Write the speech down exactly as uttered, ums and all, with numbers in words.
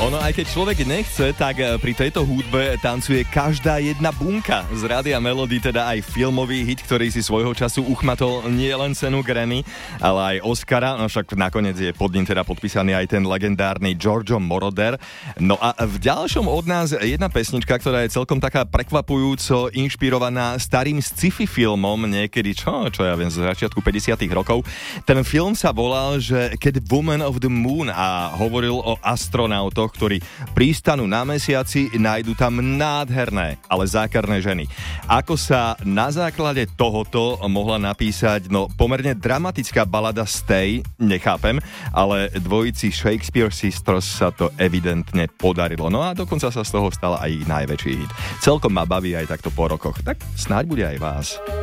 Ono, aj keď človek nechce, tak pri tejto hudbe tancuje každá jedna bunka. Z Rádia Melody teda aj filmový hit, ktorý si svojho času uchmatol nie len cenu Grammy, ale aj Oscara, no však nakoniec je pod ním teda podpísaný aj ten legendárny Giorgio Moroder. No a v ďalšom od nás jedna pesnička, ktorá je celkom taká prekvapujúco inšpirovaná starým sci-fi filmom, niekedy, čo, čo ja viem, z začiatku päťdesiatych rokov. Ten film sa volal, že Cat Woman of the Moon a hovoril o astronautoch, ktorí pristanú na mesiaci, nájdu tam nádherné, ale zákerné ženy. Ako sa na základe tohoto mohla napísať, no pomerne dramatická balada Stay, nechápem, ale dvojici Shakespeare Sisters sa to evidentne podarilo. No a dokonca sa z toho stala aj ich najväčší hit. Celkom ma baví aj takto po rokoch. Tak snáď bude aj vás.